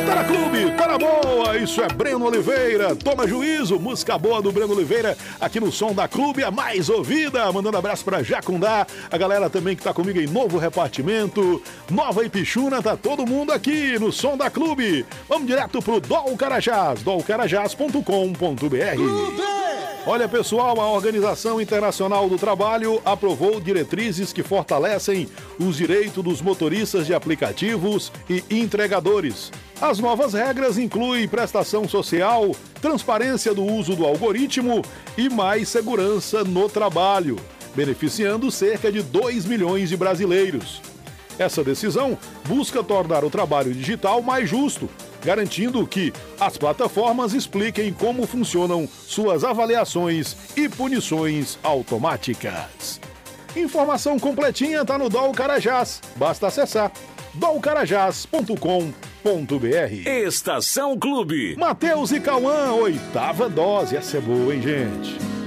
Tá na clube, tá na boa, isso é Breno Oliveira, toma juízo, música boa do Breno Oliveira, aqui no Som da Clube, a mais ouvida, mandando abraço pra Jacundá, a galera também que tá comigo em Novo Repartimento, Nova Ipixuna, tá todo mundo aqui no Som da Clube. Vamos direto pro Dol Carajás, dolcarajás.com.br. Olha pessoal, a Organização Internacional do Trabalho aprovou diretrizes que fortalecem os direitos dos motoristas de aplicativos e entregadores. As novas regras incluem prestação social, transparência do uso do algoritmo e mais segurança no trabalho, beneficiando cerca de 2 milhões de brasileiros. Essa decisão busca tornar o trabalho digital mais justo, garantindo que as plataformas expliquem como funcionam suas avaliações e punições automáticas. Informação completinha tá no Dol Carajás. Basta acessar dolcarajás.com.br. Estação Clube. Matheus e Cauã, 8ª dose. Essa é boa, hein, gente?